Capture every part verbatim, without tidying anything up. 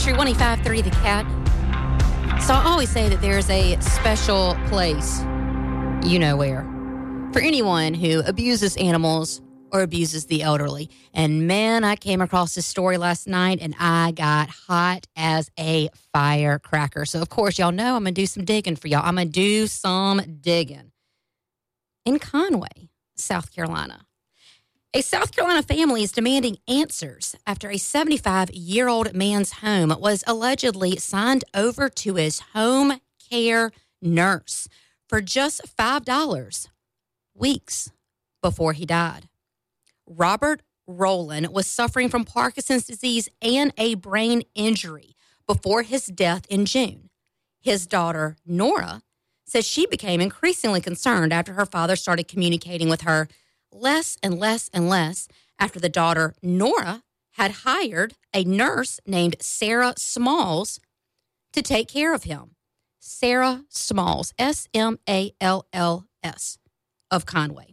Country one oh five three The Cat. So I always say that there's a special place, you know where, for anyone who abuses animals or abuses the elderly. And man, I came across this story last night and I got hot as a firecracker. So of course, y'all know I'm going to do some digging for y'all. I'm going to do some digging. In Conway, South Carolina, a South Carolina family is demanding answers after a seventy-five-year-old man's home was allegedly signed over to his home care nurse for just five dollars weeks before he died. Robert Rowland was suffering from Parkinson's disease and a brain injury before his death in June. His daughter, Nora, says she became increasingly concerned after her father started communicating with her less and less and less after the daughter, Nora, had hired a nurse named Sarah Smalls to take care of him. Sarah Smalls, S M A L L S, of Conway.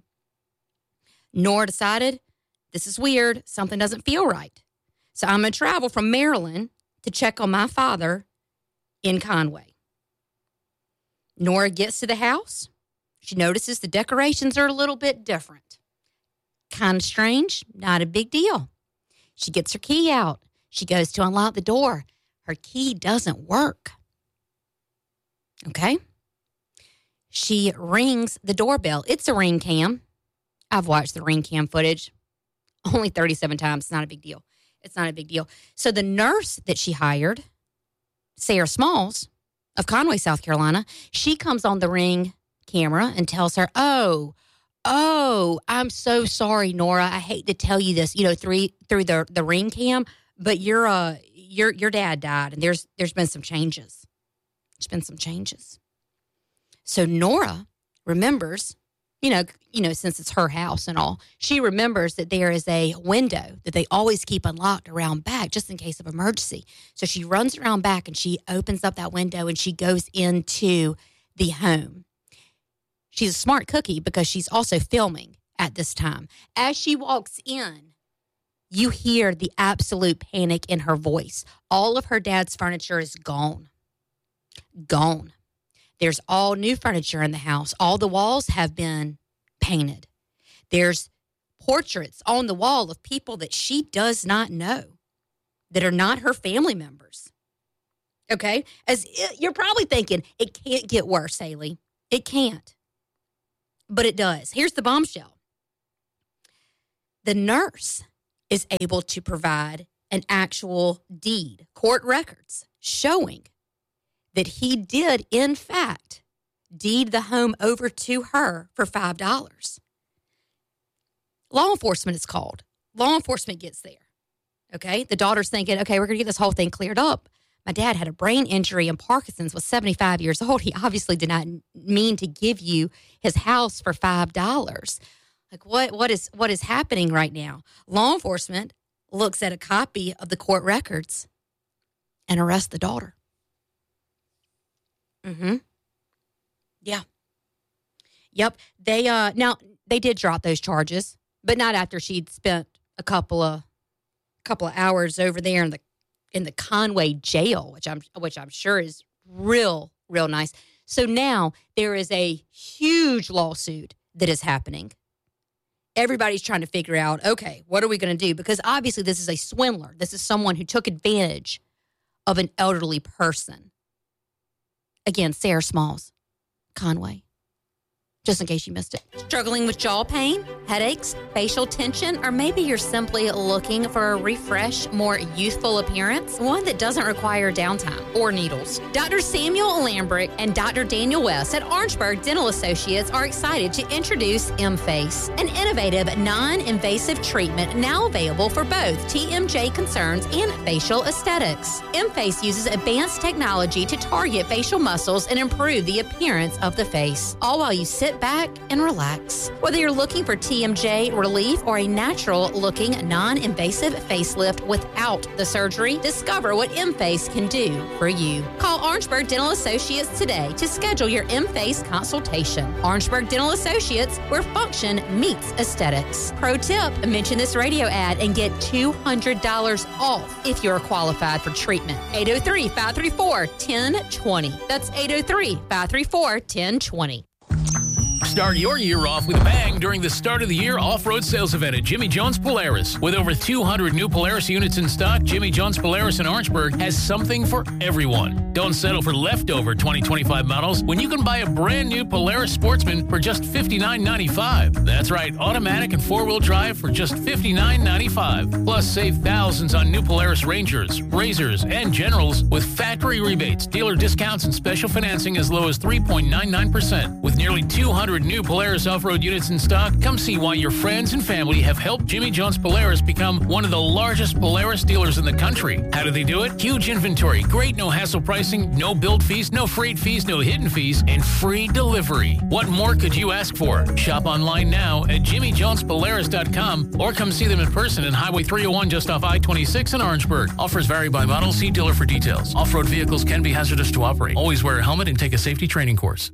Nora decided, this is weird, something doesn't feel right. So I'm going to travel from Maryland to check on my father in Conway. Nora gets to the house. She notices the decorations are a little bit different. Kind of strange, not a big deal. She gets her key out. She goes to unlock the door. Her key doesn't work. Okay? She rings the doorbell. It's a ring cam. I've watched the ring cam footage only thirty-seven times. It's not a big deal. It's not a big deal. So the nurse that she hired, Sarah Smalls of Conway, South Carolina, she comes on the ring camera and tells her, oh, oh, I'm so sorry, Nora. I hate to tell you this, you know, through through the the ring cam, but your uh your your dad died, and there's there's been some changes. There's been some changes. So Nora remembers, you know, you know, since it's her house and all, she remembers that there is a window that they always keep unlocked around back just in case of emergency. So she runs around back and she opens up that window and she goes into the home. She's a smart cookie because she's also filming at this time. As she walks in, you hear the absolute panic in her voice. All of her dad's furniture is gone. Gone. There's all new furniture in the house. All the walls have been painted. There's portraits on the wall of people that she does not know, that are not her family members. Okay? As you're probably thinking, it can't get worse, Haley. It can't. But it does. Here's the bombshell. The nurse is able to provide an actual deed, court records, showing that he did, in fact, deed the home over to her for five dollars. Law enforcement is called. Law enforcement gets there. Okay? The daughter's thinking, okay, we're going to get this whole thing cleared up. My dad had a brain injury and Parkinson's, was seventy-five years old. He obviously did not mean to give you his house for five dollars. Like, what, what is what is happening right now? Law enforcement looks at a copy of the court records and arrests the daughter. Mm-hmm. Yeah. Yep. They uh now they did drop those charges, but not after she'd spent a couple of couple of hours over there in the in the Conway jail, which I'm which I'm sure is real, real nice. So now there is a huge lawsuit that is happening. Everybody's trying to figure out, okay, what are we going to do? Because obviously this is a swindler. This is someone who took advantage of an elderly person. Again, Sarah Smalls, Conway. Just in case you missed it. Struggling with jaw pain, headaches, facial tension, or maybe you're simply looking for a refresh, more youthful appearance, one that doesn't require downtime or needles. Doctor Samuel Lambrick and Doctor Daniel West at Orangeburg Dental Associates are excited to introduce M-Face, an innovative, non-invasive treatment now available for both T M J concerns and facial aesthetics. M-Face uses advanced technology to target facial muscles and improve the appearance of the face, all while you sit sit back and relax. Whether you're looking for T M J relief or a natural-looking, non-invasive facelift without the surgery, discover what M-Face can do for you. Call Orangeburg Dental Associates today to schedule your M-Face consultation. Orangeburg Dental Associates, where function meets aesthetics. Pro tip, mention this radio ad and get two hundred dollars off if you're qualified for treatment. eight oh three, five three four, one oh two oh. That's eight oh three, five three four, one oh two oh. Start your year off with a bang during the start of the year off-road sales event at Jimmy John's Polaris. With over two hundred new Polaris units in stock, Jimmy John's Polaris in Orangeburg has something for everyone. Don't settle for leftover twenty twenty-five models when you can buy a brand new Polaris Sportsman for just fifty-nine ninety-five. That's right, automatic and four-wheel drive for just fifty-nine ninety-five. Plus, save thousands on new Polaris Rangers, Razors, and Generals with factory rebates, dealer discounts, and special financing as low as three point nine nine percent. With nearly two hundred new Polaris off-road units in stock, come see why your friends and family have helped Jimmy John's Polaris become one of the largest Polaris dealers in the country. How do they do it? Huge inventory, great no-hassle pricing, no build fees, no freight fees, no hidden fees, and free delivery. What more could you ask for? Shop online now at jimmy jones polaris dot com or come see them in person in Highway three oh one just off I twenty-six in Orangeburg. Offers vary by model. See dealer for details. Off-road vehicles can be hazardous to operate. Always wear a helmet and take a safety training course.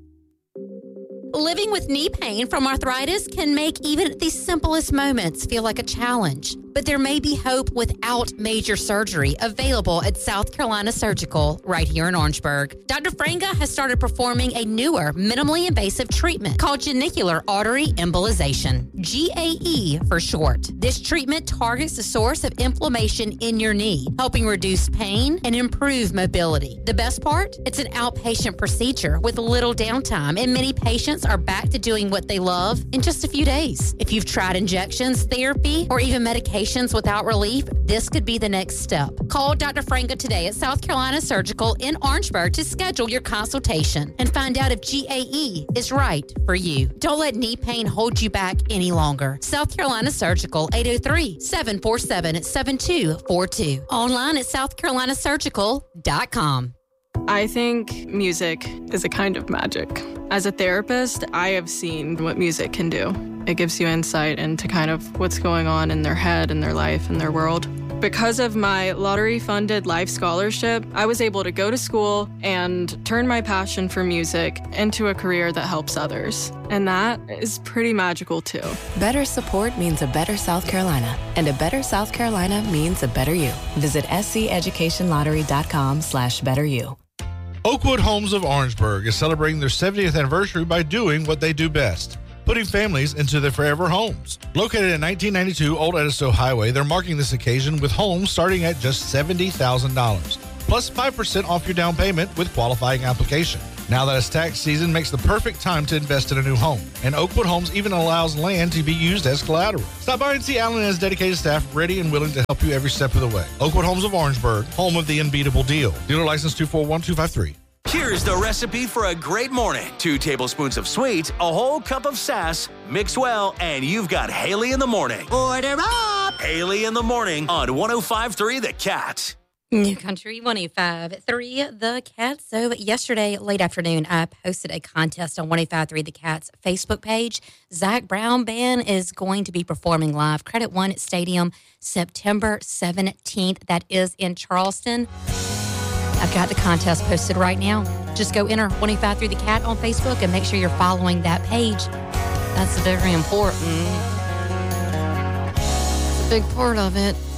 Living with knee pain from arthritis can make even the simplest moments feel like a challenge. But there may be hope without major surgery available at South Carolina Surgical right here in Orangeburg. Doctor Franga has started performing a newer, minimally invasive treatment called genicular artery embolization, G A E for short. This treatment targets the source of inflammation in your knee, helping reduce pain and improve mobility. The best part? It's an outpatient procedure with little downtime, and many patients are back to doing what they love in just a few days. If you've tried injections, therapy, or even medication without relief, this could be the next step. Call Doctor Franga today at South Carolina Surgical in Orangeburg to schedule your consultation and find out if G A E is right for you. Don't let knee pain hold you back any longer. South Carolina Surgical, eight oh three, seven four seven, seven two four two. Online at south carolina surgical dot com. I think music is a kind of magic. As a therapist, I have seen what music can do. It gives you insight into kind of what's going on in their head and their life and their world. Because of my lottery-funded life scholarship, I was able to go to school and turn my passion for music into a career that helps others. And that is pretty magical, too. Better support means a better South Carolina, and a better South Carolina means a better you. Visit sceducationlottery.com slash better you. Oakwood Homes of Orangeburg is celebrating their seventieth anniversary by doing what they do best, putting families into their forever homes. Located at nineteen ninety-two Old Edisto Highway, they're marking this occasion with homes starting at just seventy thousand dollars, plus five percent off your down payment with qualifying application. Now that it's tax season makes the perfect time to invest in a new home, and Oakwood Homes even allows land to be used as collateral. Stop by and see Alan and his dedicated staff ready and willing to help you every step of the way. Oakwood Homes of Orangeburg, home of the unbeatable deal. Dealer license two four one two five three. Here's the recipe for a great morning. Two tablespoons of sweet, a whole cup of sass, mix well, and you've got Haley in the morning. Order up! Haley in the morning on one oh five point three The Cat. New Country one oh five point three The Cat. So yesterday, late afternoon, I posted a contest on one oh five point three The Cat's Facebook page. Zach Brown Band is going to be performing live. Credit One Stadium, September seventeenth. That is in Charleston. I've got the contest posted right now. Just go enter one oh five point three The Cat on Facebook and make sure you're following that page. That's very important. It's a big part of it.